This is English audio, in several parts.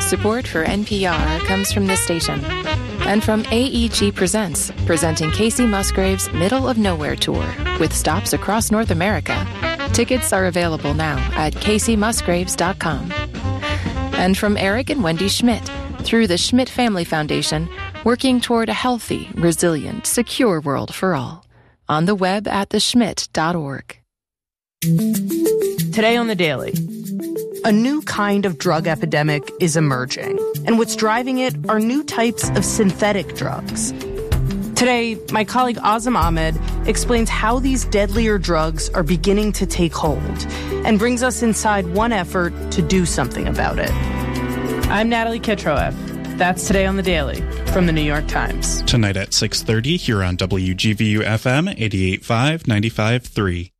Support for NPR comes from this station and from AEG Presents, presenting Casey Musgrave's Middle of Nowhere Tour with stops across North America. Tickets are available now at CaseyMusgraves.com. And from Eric and Wendy Schmidt, through the Schmidt Family Foundation, working toward a healthy, resilient, secure world for all. On the web at theschmidt.org. Today on The Daily. A new kind of drug epidemic is emerging, and what's driving it are new types of synthetic drugs. Today, my colleague Azam Ahmed explains how these deadlier drugs are beginning to take hold and brings us inside one effort to do something about it. I'm Natalie Kitroev. That's Today on The Daily from the New York Times. Tonight at 6:30 here on WGVU-FM 88.5, 95.3.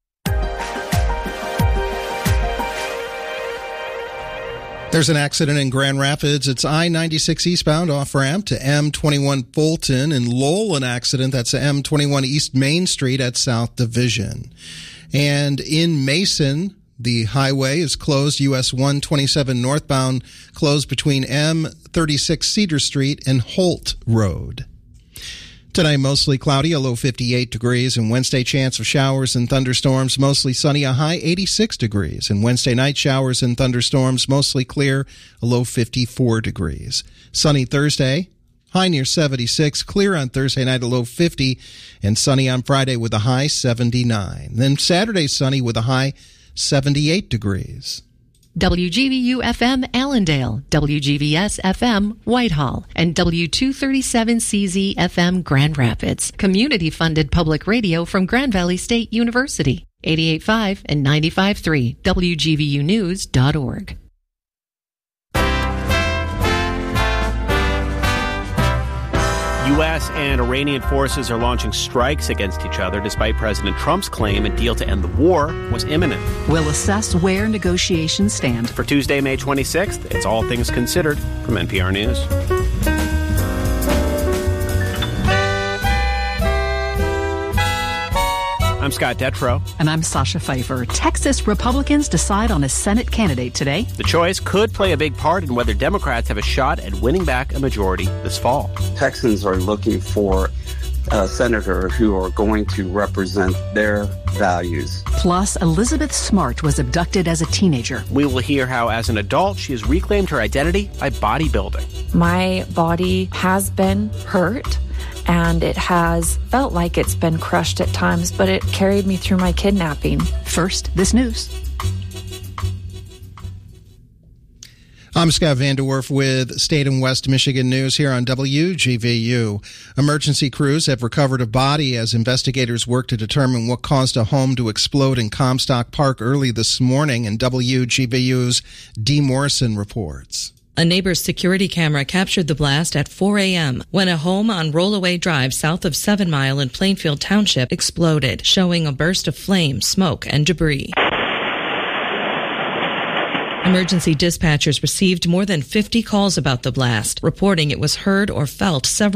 There's an accident in Grand Rapids. It's I-96 eastbound off-ramp to M21 Fulton. In Lowell, an accident. That's M21 East Main Street at South Division. And in Mason, the highway is closed. US 127 northbound closed between M36 Cedar Street and Holt Road. Tonight, mostly cloudy, a low 58 degrees. And Wednesday, chance of showers and thunderstorms, mostly sunny, a high 86 degrees. And Wednesday night, showers and thunderstorms, mostly clear, a low 54 degrees. Sunny Thursday, high near 76. Clear on Thursday night, a low 50. And sunny on Friday with a high 79. Then Saturday, sunny with a high 78 degrees. WGVU-FM Allendale, WGVS-FM Whitehall, and W237CZ-FM Grand Rapids. Community-funded public radio from Grand Valley State University. 88.5 and 95.3, WGVUnews.org. U.S. and Iranian forces are launching strikes against each other despite President Trump's claim a deal to end the war was imminent. We'll assess where negotiations stand. For Tuesday, May 26th, it's All Things Considered from NPR News. I'm Scott Detrow. And I'm Sasha Pfeiffer. Texas Republicans decide on a Senate candidate today. The choice could play a big part in whether Democrats have a shot at winning back a majority this fall. Texans are looking for a senator who are going to represent their values. Plus, Elizabeth Smart was abducted as a teenager. We will hear how, as an adult, she has reclaimed her identity by bodybuilding. My body has been hurt, and it has felt like it's been crushed at times, but it carried me through my kidnapping. First, this news. I'm Scott Vanderwerf with State and West Michigan News here on WGVU. Emergency crews have recovered a body as investigators work to determine what caused a home to explode in Comstock Park early this morning, and WGVU's Dee Morrison reports. A neighbor's security camera captured the blast at 4 a.m. when a home on Rollaway Drive south of 7 Mile in Plainfield Township exploded, showing a burst of flame, smoke, and debris. Emergency dispatchers received more than 50 calls about the blast, reporting it was heard or felt several